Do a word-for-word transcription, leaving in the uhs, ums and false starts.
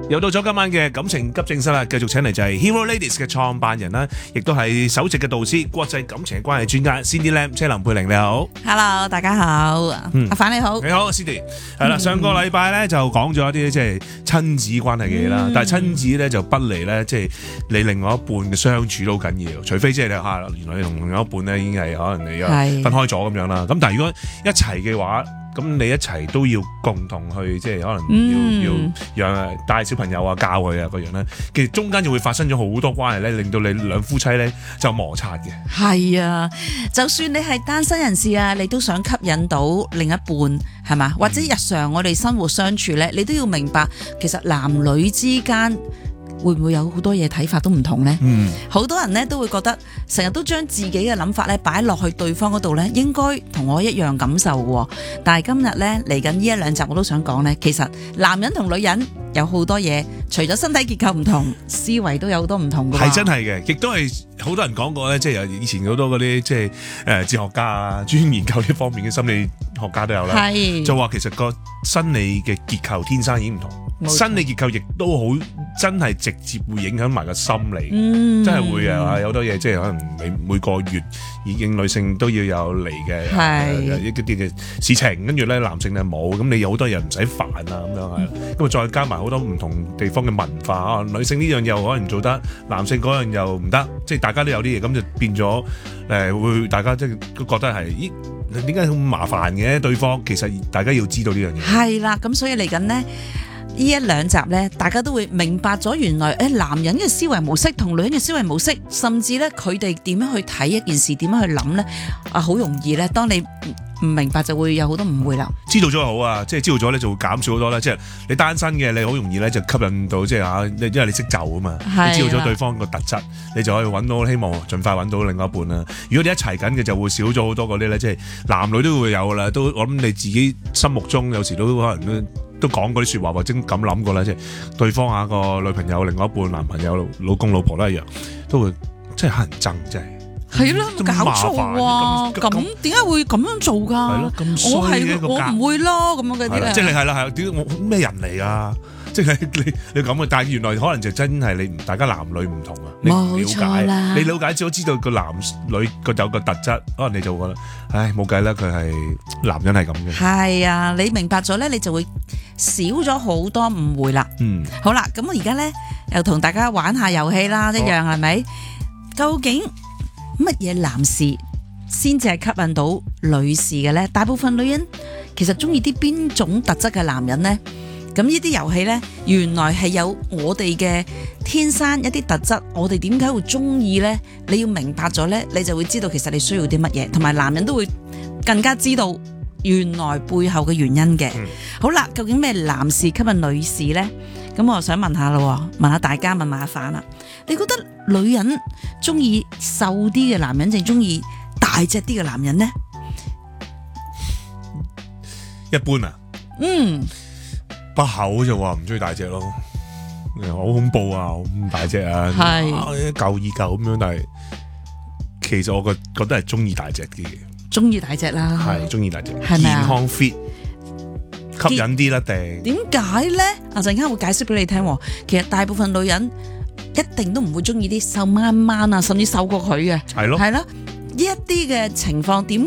又到咗今晚嘅感情急症室啦，繼續請嚟就係 Hero Ladies 嘅創辦人啦，亦都係首席嘅導師、國際感情關係專家 Cindy Lam 車林佩玲，你好。 Hello， 大家好。嗯、阿凡你好。 你好 ，Cindy。係啦、嗯，上個禮拜咧就講咗一啲即係親子關係嘅嘢啦，嗯、但係親子咧就不離咧，即係你另外一半嘅相處都好緊要，除非即係你嚇原來你同另外一半咧已經係可能你分開咗咁樣啦。咁但係如果一齊嘅話，咁你一齊都要共同去，即係可能要、嗯、要養帶小朋友啊，教佢啊嗰樣咧，其實中間就會發生咗好多關係咧，令到你兩夫妻咧就摩擦嘅。 係啊，就算你係單身人士啊，你都想吸引到另一半係嘛？或者日常我哋生活相處咧，你都要明白，其實男女之間會唔會有好多嘢睇法都唔同呢？嗯，好多人咧都會覺得成日都將自己嘅諗法咧擺落去對方嗰度咧，應該同我一樣感受嘅。但係今日咧嚟緊呢一兩集我都想講咧，其實男人同女人有好多嘢，除咗身體結構唔同，思維都有好多唔同嘅。係真係嘅，亦都係好多人講過咧，即係以前好多嗰啲即係誒哲學家啊，專門研究呢方面嘅心理學家都有啦，就話其實個生理嘅結構天生已經唔同。生理結構亦都好，真係直接會影響埋個心理，嗯、真係會啊！有好多嘢，即係可能每每個月已經女性都要有嚟嘅一啲嘅事情，跟住咧男性就冇，咁你有好多嘢唔使煩啊咁樣係，咁啊再加埋好多唔同地方嘅文化啊，女性呢樣又可能做得，男性嗰樣又唔得，即係大家都有啲嘢，咁就變咗誒會大家即係都覺得係咦點解咁麻煩嘅？對方其實大家要知道呢樣嘢。係啦，咁所以嚟緊呢。呢一兩集呢，大家都會明白咗原來誒男人嘅思維模式同女人嘅思維模式，甚至咧佢哋點樣去睇一件事，點樣去諗呢？啊，好容易呢，當你唔明白就會有好多誤會啦。 知道咗好啊，即係知道咗咧就會減少好多啦。即係你單身嘅，你好容易咧就吸引到即係嚇，因為你識就啊嘛。你知道咗對方個特質，你就可以揾到希望盡快揾到另外一半啦。如果你一齊緊嘅，就會少咗好多嗰啲咧，即係男女都會有噶啦。都我諗你自己心目中有時都可能都。都講過啲説話，或者咁諗過啦，即係對方下個女朋友、另外一半、男朋友、老公、老婆都一樣，都會真係乞人憎，真係。 係啦，搞錯啊！咁點解會咁樣做㗎？ 係咯，咁衰嘅一個我唔會咯，咁樣嗰啲即係係啦，係點我咩人嚟啊？即係你你咁嘅，但係原來可能就真係你大家男女唔同啊！你唔了解，你了解之後知道個男女個有個特質，可能你就會覺得，唉，冇計啦，佢係男人係咁嘅。 係啊，你明白咗咧，你就會少咗好多誤會啦。嗯，好啦，咁我而家咧又同大家玩下遊戲啦，一樣係咪？究竟乜嘢男士先至係吸引到女士嘅咧？大部分女人其實中意啲邊種特質嘅男人咧？咁呢啲遊戲呢，原來係有我哋嘅天生一啲特質，我哋點解會中意呢？你要明白咗呢，你就會知道其實你需要啲乜嘢，同埋男人都會更加知道原來背後嘅原因嘅。嗯、好啦，究竟咩男士吸引女士呢？咁我想問下啦，問下大家，問埋阿凡啦，你覺得女人中意瘦啲嘅男人，定中意大隻啲嘅男人呢？ 一般啊，嗯。把口就話唔中意大隻咯，好恐怖啊！咁大隻啊，一嚿二嚿咁樣，但係其實我覺覺得係中意大隻啲嘅， 中意大隻啦， 係中意大隻， 係咪啊？ 健康 fit 吸引啲啦，定點解咧？啊，陣間會解釋俾你聽。其實大部分女人一定都唔會中意啲瘦掹掹啊，甚至瘦過佢嘅， 係咯， 係啦，呢一啲嘅情況點